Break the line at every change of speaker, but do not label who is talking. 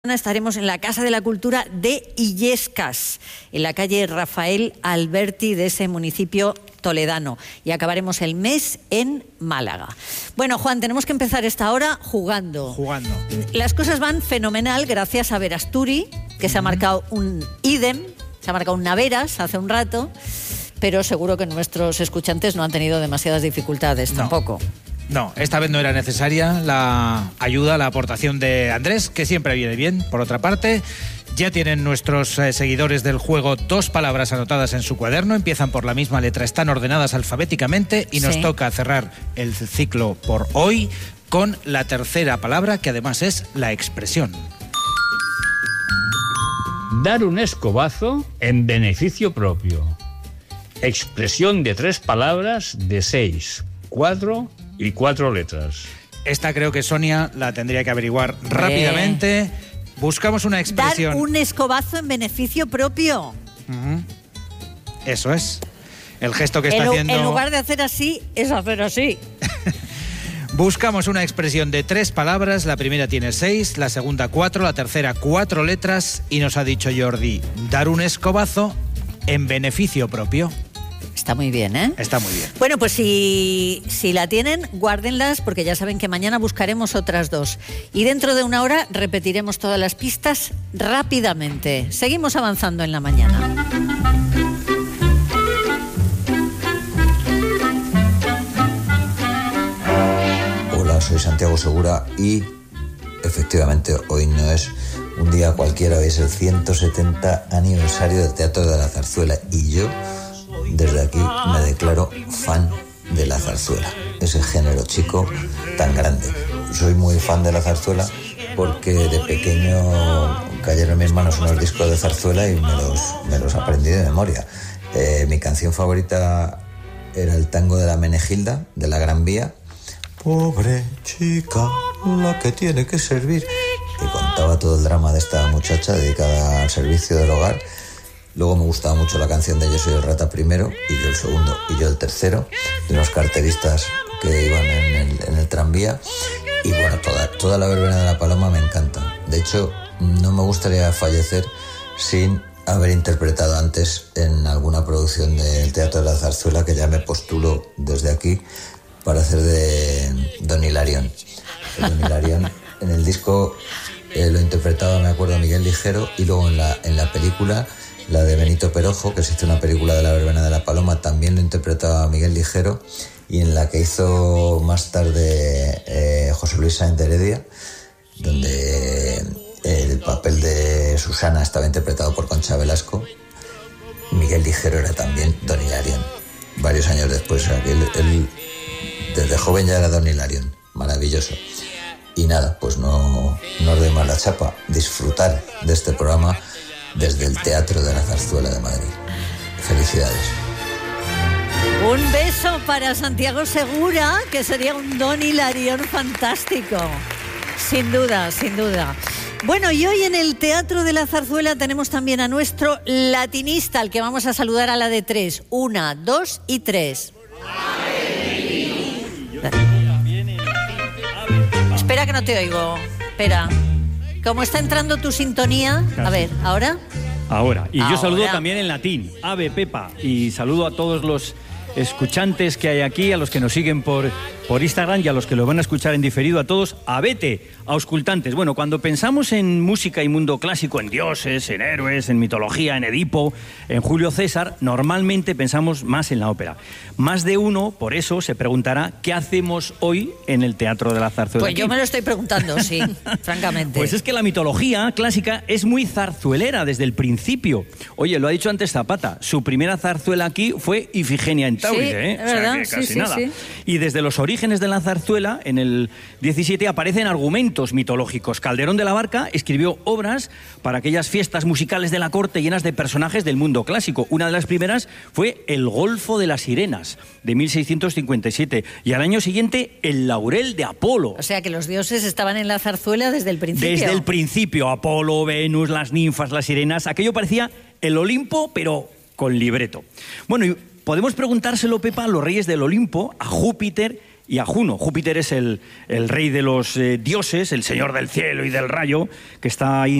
Estaremos en la Casa de la Cultura de Illescas, en la calle Rafael Alberti de ese municipio toledano. Y acabaremos el mes en Málaga. Bueno, Juan, tenemos que empezar esta hora jugando. Las cosas van fenomenal gracias a Verasturi, que se ha marcado un ídem, se ha marcado un Naveras hace un rato, pero seguro que nuestros escuchantes no han tenido demasiadas dificultades tampoco.
No, esta vez no era necesaria la ayuda, la aportación de Andrés, que siempre viene bien. Por otra parte, ya tienen nuestros seguidores del juego 2 palabras anotadas en su cuaderno, empiezan por la misma letra, están ordenadas alfabéticamente y nos toca cerrar el ciclo por hoy con la tercera palabra, que además es la expresión.
Dar un escobazo en beneficio propio. Expresión de 3 palabras de 6, 4 y 4 letras.
Esta creo que Sonia la tendría que averiguar rápidamente. Buscamos una expresión.
Dar un escobazo en beneficio propio.
Eso es. El gesto que está haciendo.
En lugar de hacer así, es hacer así.
Buscamos una expresión de 3 palabras. La primera tiene 6, la segunda 4, la tercera 4 letras. Y nos ha dicho Jordi, dar un escobazo en beneficio propio.
Está muy bien, ¿eh?
Está muy bien.
Bueno, pues si la tienen, guárdenlas, porque ya saben que mañana buscaremos otras 2. Y dentro de una hora repetiremos todas las pistas rápidamente. Seguimos avanzando en la mañana.
Hola, soy Santiago Segura y efectivamente hoy no es un día cualquiera, hoy es el 170 aniversario del Teatro de la Zarzuela y yo desde aquí me declaro fan de la zarzuela, ese género chico tan grande. Soy muy fan de la zarzuela porque de pequeño cayeron en mis manos unos discos de zarzuela y me los aprendí de memoria. Mi canción favorita era el tango de la Menegilda, de la Gran Vía. Pobre chica, la que tiene que servir. Que contaba todo el drama de esta muchacha dedicada al servicio del hogar. Luego me gustaba mucho la canción de Yo soy el rata primero, y yo el segundo, y yo el tercero, de unos carteristas que iban en el tranvía. Y bueno, toda la verbena de la Paloma me encanta. De hecho, no me gustaría fallecer sin haber interpretado antes en alguna producción del Teatro de la Zarzuela, que ya me postulo desde aquí para hacer de Don Hilarión. Don Hilarión en el disco lo interpretaba, me acuerdo, Miguel Ligero, y luego en la película, la de Benito Perojo, que se hizo una película de la verbena de la Paloma, también lo interpretaba Miguel Ligero, y en la que hizo más tarde José Luis Sáenz de Heredia, donde el papel de Susana estaba interpretado por Concha Velasco, Miguel Ligero era también Don Hilarión, varios años después. O sea, que él desde joven ya era Don Hilarión, maravilloso. Y nada, pues no os doy más la chapa, disfrutar de este programa desde el Teatro de la Zarzuela de Madrid. Felicidades.
Un beso para Santiago Segura, que sería un Don Hilarión fantástico. Sin duda, sin duda. Bueno, y hoy en el Teatro de la Zarzuela tenemos también a nuestro latinista, al que vamos a saludar a la de 3. 1, 2 y 3. Espera que no te oigo. Espera. ¿Cómo está entrando tu sintonía? A ver, ¿ahora?
Ahora. Y yo saludo también en latín. Ave Pepa. Y saludo a todos los escuchantes que hay aquí, a los que nos siguen por Instagram y a los que lo van a escuchar en diferido, a todos, abete, auscultantes. Bueno, cuando pensamos en música y mundo clásico, en dioses, en héroes, en mitología, en Edipo, en Julio César, normalmente pensamos más en la ópera. Más de uno, por eso, se preguntará ¿qué hacemos hoy en el Teatro de la Zarzuela?
Pues yo me lo estoy preguntando, sí, francamente.
Pues es que la mitología clásica es muy zarzuelera desde el principio. Oye, lo ha dicho antes Zapata, su primera zarzuela aquí fue Ifigenia en Tauris,
sí,
¿eh?
Es verdad,
o sea, que casi
sí,
nada.
Sí.
Y desde los orígenes de la zarzuela, en el 17, aparecen argumentos mitológicos. Calderón de la Barca escribió obras para aquellas fiestas musicales de la corte llenas de personajes del mundo clásico. Una de las primeras fue El Golfo de las Sirenas, de 1657. Y al año siguiente, El Laurel de Apolo.
O sea que los dioses estaban en la zarzuela desde el principio.
Desde el principio. Apolo, Venus, las ninfas, las sirenas. Aquello parecía el Olimpo, pero con libreto. Bueno, y podemos preguntárselo, Pepa, a los reyes del Olimpo, a Júpiter y a Juno. Júpiter es el rey de los dioses, el señor del cielo y del rayo, que está ahí